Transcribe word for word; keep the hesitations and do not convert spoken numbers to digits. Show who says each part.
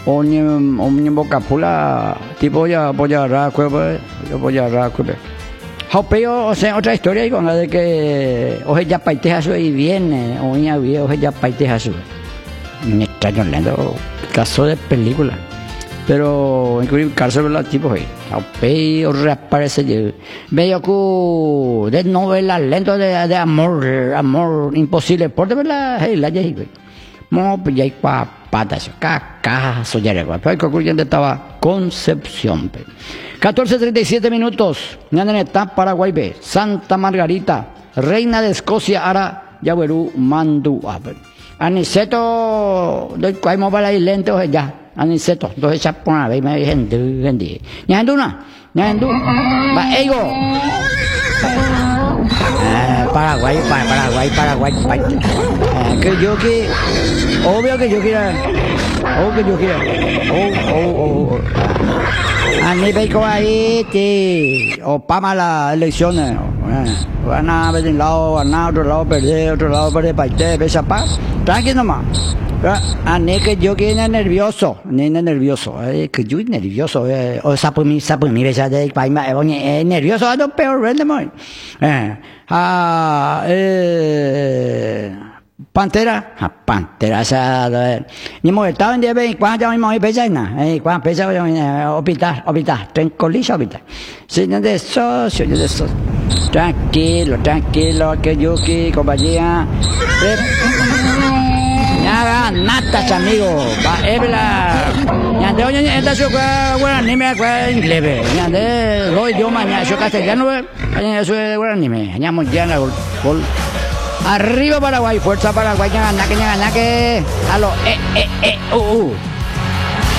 Speaker 1: Oñe, oñe boca pula, tipo ya voy a agarrar cueve, yo voy a agarrar cueve. Haupeo, o sea, otra historia y con la de que oje ya paiteja su y viene, oña vie, oje ya paiteja su. Me extraño lento, caso de película. Pero incluir cárcel la tipo ahí. Haupeo reaparece yo. Veo que de novela lento de, de amor, amor imposible, por de verdad, hey, la ya mo pues ya pa patas caca soyare pero concluyendo estaba Concepción. catorce treinta y siete minutos Ñaneta Paraguay B Santa Margarita Reina de Escocia Ara Yaguerú Mandu Aniceto doy caimo para ahí lento ya Aniceto dos chapona ve me gente vendi ñanduna ñandu va ego Paraguay, Paraguay, Paraguay, Paraguay. Eh, que yo que, obvio que yo quiera, obvio que yo quiera, oh, oh, oh. A mí me ahí, que, o para las elecciones, van a ver de un lado, van a otro lado, perder, otro lado, perder, para usted, esa paz, tranquilo nomás. A mí que yo que es nervioso, ni nervioso, eh, que yo es nervioso, eh, o sapo mi, sapo mi, esa de país, es nervioso, es lo peor, ¿verdad? Eh, ah, eh, Pantera, ah, Pantera, esa, ni mo estaba en día, cuando ya me pesa nada, eh, cuando pesa, hospital, hospital, ten colisa, hospital. Señor de eso, señor de eso. Tranquilo, tranquilo, que yo que compañía. Nada, nada, amigo. Va, Evla. Ñande, oye, esta es una anime, una inglés. Ñande, lo idioma, ñande, yo castellano, eso es un anime. Ñamos ya la gol. Arriba Paraguay, fuerza Paraguay, ñanga, ñanga, ñanga, que. Aló, eh, eh, eh, uh, uh.